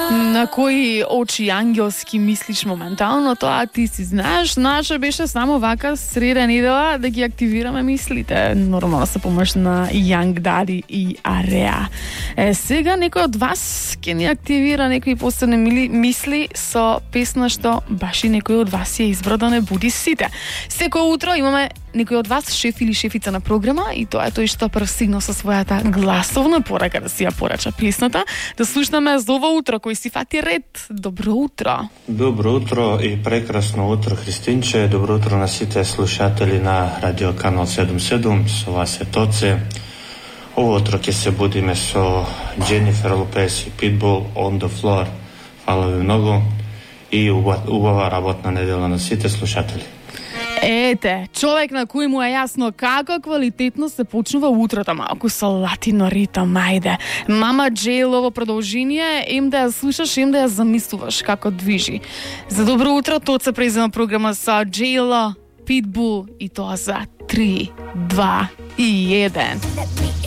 На кои очи ангелски мислиш моментално, тоа ти си знаеш. Наша беше само вака среда недела да ги активираме мислите. Нормално се помош на Young Daddy и Ареа. Сега некој од вас ќе ни активира некои посебни мисли со песна што баш и некој од вас ја избра да не буди сите. Секој утро имаме некој од вас, шеф или шефица на програма, и тоа е тој што прв стигнал со својата гласовна порака да си ја порача песната. Да слушнаме за ова утро кој си фати ред. Добро утро. Добро утро и прекрасно утро, Христинче. Добро утро на сите слушатели на Радио Канал 77. Со вас е Тоце. Ово утро ќе се будиме со Jennifer Lopez и Pitbull On The Floor. Фала ви многу и убава работна недела на сите слушатели. Ете, човек на кој му е јасно како квалитетно се почнува утрото, малку со латино ритам, ајде. Мама Джейлово продолжение, им да ја слушаш, им да ја замислуваш како движи. За добро утро, Тоце презема програма со Джейло, Питбул и тоа за 3, 2 и 1.